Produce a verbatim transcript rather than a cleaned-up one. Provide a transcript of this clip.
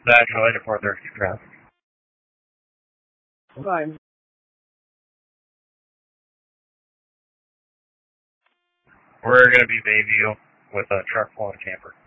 That's related for their express. Fine. We're going to be Bayview with a truck full of camper.